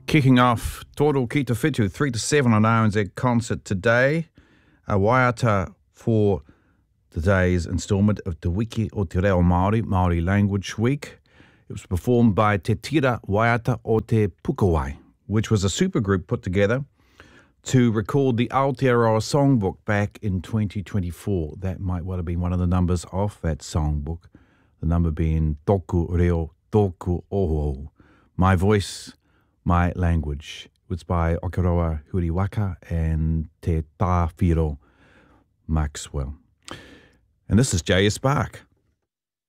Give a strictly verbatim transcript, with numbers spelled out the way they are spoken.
Kicking off Toro Ki Te Whitu, three to seven on R N Z Concert today. A waiata for today's instalment of Te Wiki o Te Reo Māori, Māori Language Week. It was performed by Te Tira Waiata o Te Pukawai, which was a supergroup put together to record the Aotearoa songbook back in twenty twenty-four. That might well have been one of the numbers off that songbook. The number being Toku Reo Toku Oho. My Voice, My Language. It was by Okaroa Huriwaka and Te Tāwhiro Maxwell. And this is J S Bark.